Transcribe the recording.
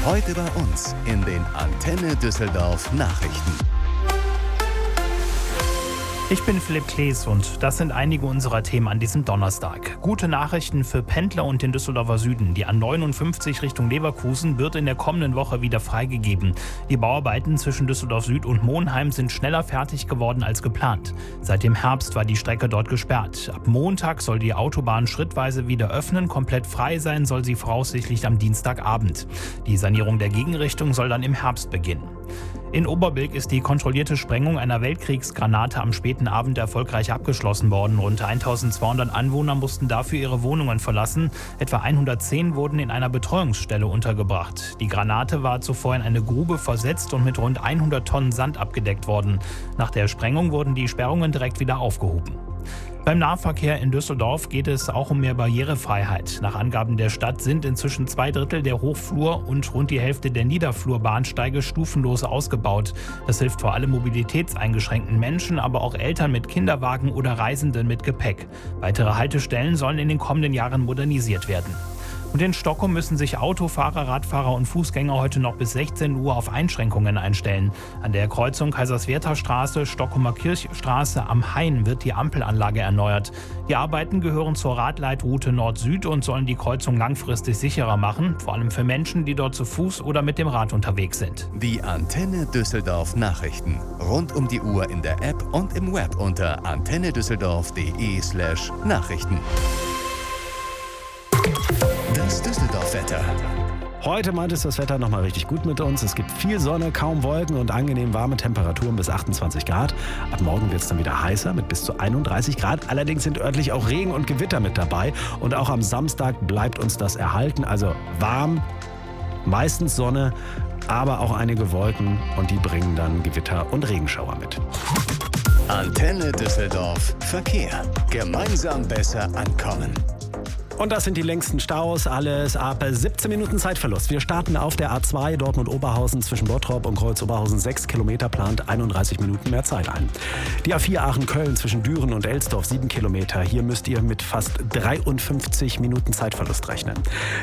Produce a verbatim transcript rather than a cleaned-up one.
Heute bei uns in den Antenne Düsseldorf Nachrichten. Ich bin Philipp Klees und das sind einige unserer Themen an diesem Donnerstag. Gute Nachrichten für Pendler und den Düsseldorfer Süden. Die A neunundfünfzig Richtung Leverkusen wird in der kommenden Woche wieder freigegeben. Die Bauarbeiten zwischen Düsseldorf Süd und Monheim sind schneller fertig geworden als geplant. Seit dem Herbst war die Strecke dort gesperrt. Ab Montag soll die Autobahn schrittweise wieder öffnen. Komplett frei sein soll sie voraussichtlich am Dienstagabend. Die Sanierung der Gegenrichtung soll dann im Herbst beginnen. In Oberbilk ist die kontrollierte Sprengung einer Weltkriegsgranate am späten Abend erfolgreich abgeschlossen worden. Rund eintausendzweihundert Anwohner mussten dafür ihre Wohnungen verlassen. Etwa hundertzehn wurden in einer Betreuungsstelle untergebracht. Die Granate war zuvor in eine Grube versetzt und mit rund hundert Tonnen Sand abgedeckt worden. Nach der Sprengung wurden die Sperrungen direkt wieder aufgehoben. Beim Nahverkehr in Düsseldorf geht es auch um mehr Barrierefreiheit. Nach Angaben der Stadt sind inzwischen zwei Drittel der Hochflur- und rund die Hälfte der Niederflurbahnsteige stufenlos ausgebaut. Das hilft vor allem mobilitätseingeschränkten Menschen, aber auch Eltern mit Kinderwagen oder Reisenden mit Gepäck. Weitere Haltestellen sollen in den kommenden Jahren modernisiert werden. Und in Stockholm müssen sich Autofahrer, Radfahrer und Fußgänger heute noch bis sechzehn Uhr auf Einschränkungen einstellen. An der Kreuzung Kaiserswerther Straße, Stockholmer Kirchstraße am Hain wird die Ampelanlage erneuert. Die Arbeiten gehören zur Radleitroute Nord-Süd und sollen die Kreuzung langfristig sicherer machen, vor allem für Menschen, die dort zu Fuß oder mit dem Rad unterwegs sind. Die Antenne Düsseldorf Nachrichten. Rund um die Uhr in der App und im Web unter antennedüsseldorf.de slash Nachrichten. Das Düsseldorf-Wetter. Heute meint es das Wetter nochmal richtig gut mit uns. Es gibt viel Sonne, kaum Wolken und angenehm warme Temperaturen bis achtundzwanzig Grad. Ab morgen wird es dann wieder heißer mit bis zu einunddreißig Grad. Allerdings sind örtlich auch Regen und Gewitter mit dabei. Und auch am Samstag bleibt uns das erhalten. Also warm, meistens Sonne, aber auch einige Wolken. Und die bringen dann Gewitter und Regenschauer mit. Antenne Düsseldorf Verkehr. Gemeinsam besser ankommen. Und das sind die längsten Staus, alles ab siebzehn Minuten Zeitverlust. Wir starten auf der A zwei Dortmund-Oberhausen zwischen Bottrop und Kreuz-Oberhausen. sechs Kilometer plant einunddreißig Minuten mehr Zeit ein. Die A vier Aachen-Köln zwischen Düren und Elsdorf sieben Kilometer. Hier müsst ihr mit fast dreiundfünfzig Minuten Zeitverlust rechnen.